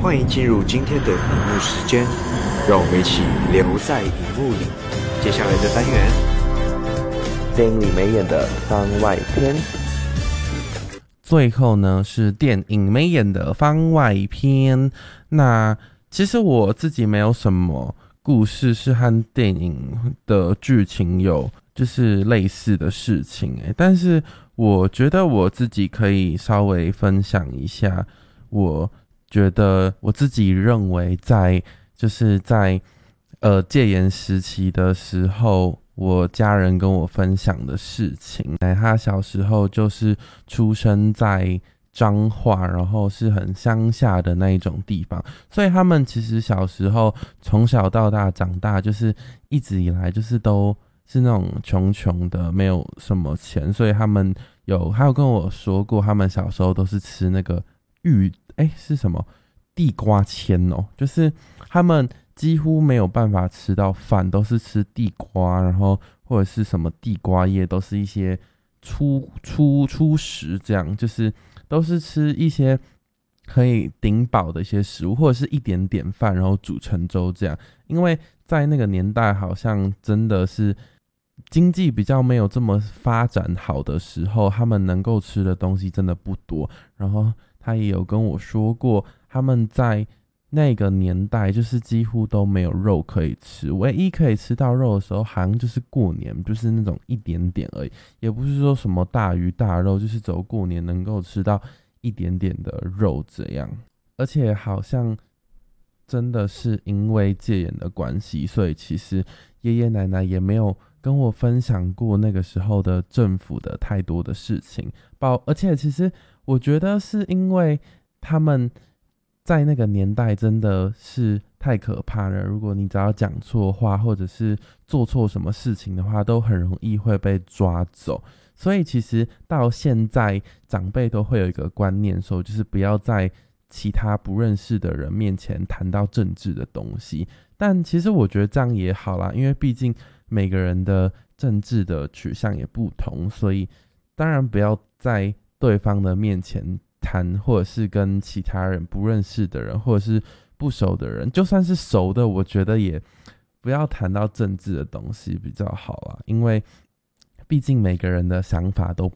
欢迎进入今天的荧幕时间，让我们一起留在荧幕里。接下来的单元， 电影里没演的番外篇。 最后呢是电影没演的番外篇。那其实我自己没有什么故事是和电影的剧情有就是类似的事情但是我觉得我自己可以稍微分享一下，我觉得我自己认为在戒严时期的时候，我家人跟我分享的事情。他小时候就是出生在彰化，然后是很乡下的那一种地方，所以他们其实小时候从小到大长大，就是一直以来就是都是那种穷的，没有什么钱，所以他有跟我说过，他们小时候都是吃那个是什么地瓜签就是他们几乎没有办法吃到饭，都是吃地瓜，然后或者是什么地瓜叶，都是一些初食，这样就是都是吃一些可以顶饱的一些食物，或者是一点点饭，然后煮成粥这样。因为在那个年代，好像真的是经济比较没有这么发展好的时候，他们能够吃的东西真的不多。然后他也有跟我说过，他们在那个年代就是几乎都没有肉可以吃，唯一可以吃到肉的时候好像就是过年，就是那种一点点而已，也不是说什么大鱼大肉，就是走过年能够吃到一点点的肉这样。而且好像真的是因为戒严的关系，所以其实爷爷奶奶也没有跟我分享过那个时候的政府的太多的事情，而且其实我觉得是因为他们在那个年代真的是太可怕了，如果你只要讲错话或者是做错什么事情的话，都很容易会被抓走。所以其实到现在长辈都会有一个观念说，就是不要在其他不认识的人面前谈到政治的东西。但其实我觉得这样也好啦，因为毕竟每个人的政治的取向也不同，所以当然不要在对方的面前谈，或者是跟其他人不认识的人或者是不熟的人，就算是熟的，我觉得也不要谈到政治的东西比较好啦，因为毕竟每个人的想法都